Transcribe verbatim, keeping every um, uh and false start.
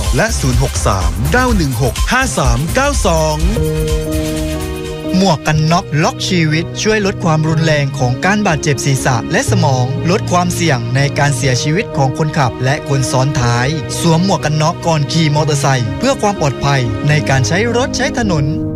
และ ศูนย์ หก สาม เก้า หนึ่ง หก ห้า สาม เก้า สองหมวกกันน็อกล็อกชีวิตช่วยลดความรุนแรงของการบาดเจ็บศีรษะและสมองลดความเสี่ยงในการเสียชีวิตของคนขับและคนซ้อนท้ายสวมหมวกกันน็อกก่อนขี่มอเตอร์ไซค์เพื่อความปลอดภัยในการใช้รถใช้ถนน